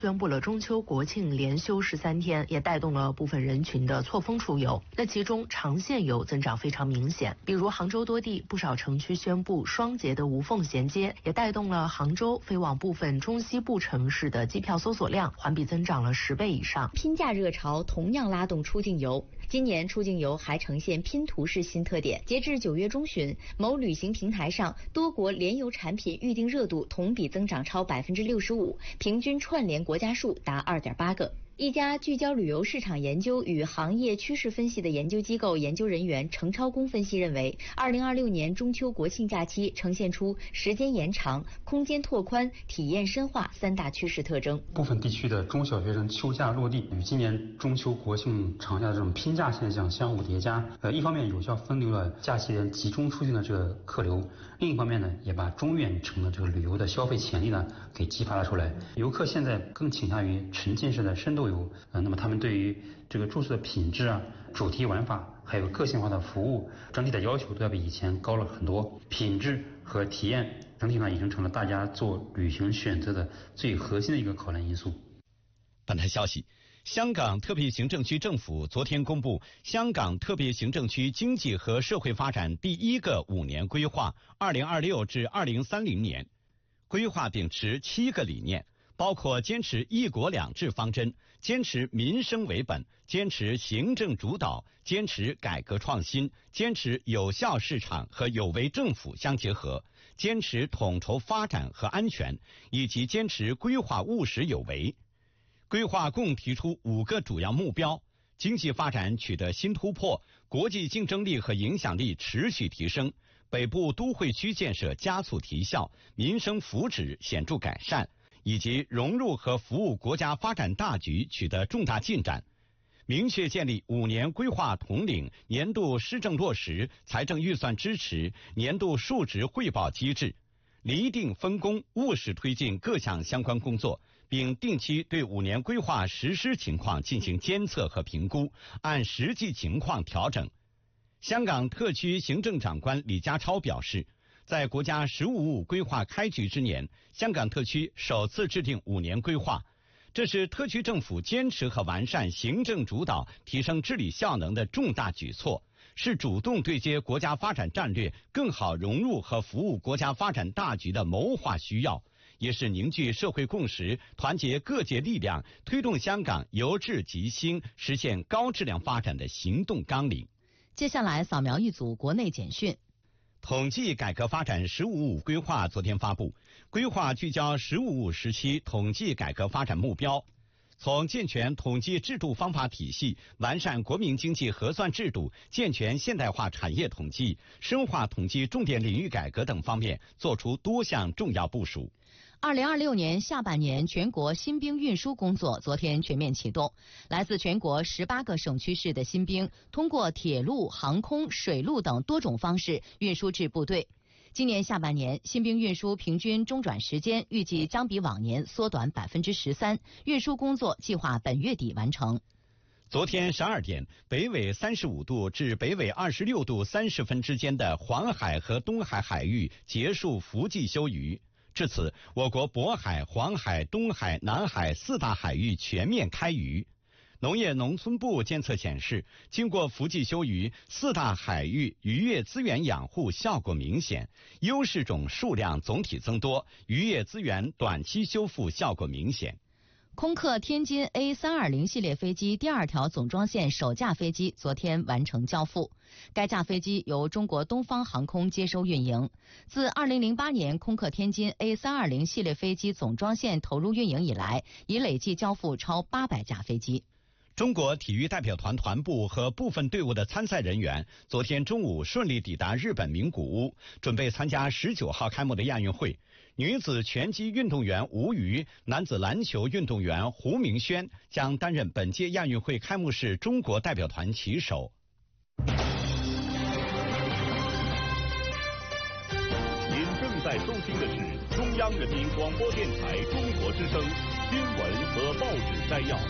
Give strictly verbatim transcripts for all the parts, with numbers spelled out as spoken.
宣布了中秋国庆连休十三天，也带动了部分人群的错峰出游。那其中长线游增长非常明显，比如杭州多地不少城区宣布双节的无缝衔接，也带动了杭州飞往部分中西部城市的机票搜索量环比增长了十倍以上。 拼价热潮同样拉动出境游。今年出境游还呈现拼图式新特点。截至九月中旬，某旅行平台上多国联游产品预订热度同比增长超百分之六十五，平均串联国家数达二点八个。一家聚焦旅游市场研究与行业趋势分析的研究机构研究人员程超工分析认为，二零二六年中秋国庆假期呈现出时间延长、空间拓宽、体验深化三大趋势特征。 部分地区的中小学生休假落地，与今年中秋国庆长假的这种拼假现象相互叠加，呃，一方面有效分流了假期人集中出境的这个客流，另一方面呢，也把中远程的这个旅游的消费潜力呢给激发了出来。游客现在更倾向于沉浸式的深度游。呃，那么他们对于这个住宿的品质啊、主题玩法，还有个性化的服务，整体的要求都要比以前高了很多。品质和体验整体上已经成了大家做旅行选择的最核心的一个考量因素。 本台消息，香港特别行政区政府昨天公布香港特别行政区经济和社会发展第一个五年规划二零二六至二零三零年，规划秉持七个理念，包括坚持一国两制方针，坚持民生为本，坚持行政主导，坚持改革创新，坚持有效市场和有为政府相结合，坚持统筹发展和安全，以及坚持规划务实有为。规划共提出五个主要目标：经济发展取得新突破，国际竞争力和影响力持续提升，北部都会区建设加速提效，民生福祉显著改善，以及融入和服务国家发展大局取得重大进展。明确建立五年规划统领、年度施政落实、财政预算支持、年度述职汇报机制，厘定分工，务实推进各项相关工作，并定期对五年规划实施情况进行监测和评估，按实际情况调整。香港特区行政长官李家超表示，在国家“十五五”规划开局之年，香港特区首次制定五年规划，这是特区政府坚持和完善行政主导、提升治理效能的重大举措，是主动对接国家发展战略、更好融入和服务国家发展大局的谋划需要，也是凝聚社会共识、团结各界力量、推动香港由治及兴、实现高质量发展的行动纲领。 接下来扫描一组国内简讯。 统计改革发展“十五五”规划昨天发布，规划聚焦“十五五”时期统计改革发展目标，从健全统计制度方法体系、完善国民经济核算制度、健全现代化产业统计、深化统计重点领域改革等方面作出多项重要部署。 二零二六年下半年全国新兵运输工作昨天全面启动，来自全国十八个省区市的新兵通过铁路、航空、水路等多种方式运输至部队。今年下半年，新兵运输平均中转时间预计将比往年缩短百分之十三，运输工作计划本月底完成。 昨天十二点，北纬三十五度至北纬二十六度三十分之间的黄海和东海海域结束伏季休渔。至此，我国渤海、黄海、东海、南海四大海域全面开渔。农业农村部监测显示，经过伏季休渔，四大海域渔业资源养护效果明显，优势种数量总体增多，渔业资源短期修复效果明显。 空客天津 A 三二零 系列飞机第二条总装线首架飞机昨天完成交付，该架飞机由中国东方航空接收运营。自二零零八年空客天津 A 三二零 系列飞机总装线投入运营以来，已累计交付超八百架飞机。 中国体育代表团团部和部分队伍的参赛人员昨天中午顺利抵达日本名古屋，准备参加十九号开幕的亚运会。女子拳击运动员吴瑜、男子篮球运动员胡明轩将担任本届亚运会开幕式中国代表团旗手。 您正在收听的是中央人民广播电台中国之声新闻和报纸摘要。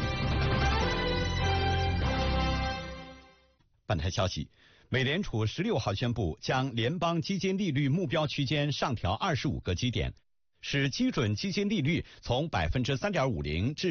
本台消息，美联储十六号宣布将联邦基金利率目标区间上调二十五个基点， 使基准基金利率从百分之三点五零至